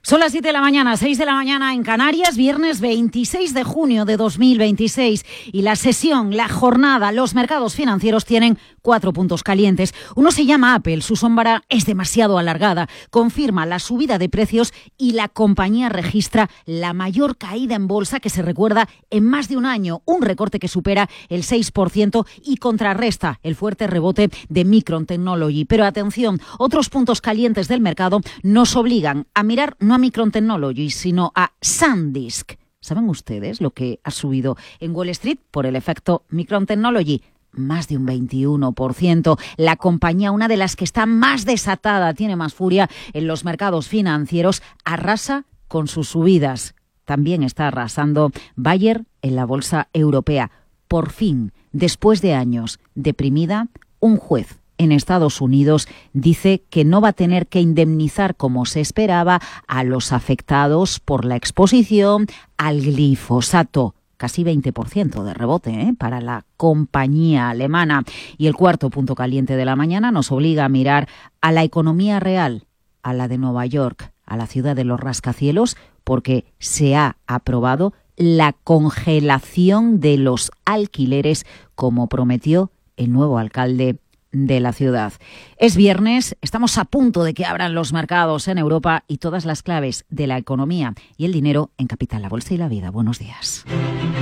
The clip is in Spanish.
Son las 7 de la mañana, 6 de la mañana en Canarias, viernes 26 de junio de 2026. Y la sesión, la jornada, los mercados financieros tienen 4 puntos calientes. Uno se llama Apple, su sombra es demasiado alargada, confirma la subida de precios y la compañía registra la mayor caída en bolsa que se recuerda en más de un año. Un recorte que supera el 6% y contrarresta el fuerte rebote de Micron Technology. Pero atención, otros puntos calientes del mercado nos obligan a mirar no a Micron Technology, sino a SanDisk. ¿Saben ustedes lo que ha subido en Wall Street por el efecto Micron Technology? Más de un 21%. La compañía, una de las que está más desatada, tiene más furia en los mercados financieros, arrasa con sus subidas. También está arrasando Bayer en la bolsa europea. Por fin, después de años deprimida, un juez en Estados Unidos dice que no va a tener que indemnizar como se esperaba a los afectados por la exposición al glifosato. Casi 20% de rebote para la compañía alemana. Y el cuarto punto caliente de la mañana nos obliga a mirar a la economía real, a la de Nueva York, a la ciudad de los rascacielos, porque se ha aprobado la congelación de los alquileres, como prometió el nuevo alcalde de la ciudad. Es viernes, estamos a punto de que abran los mercados en Europa y todas las claves de la economía y el dinero en Capital, la Bolsa y la Vida. Buenos días.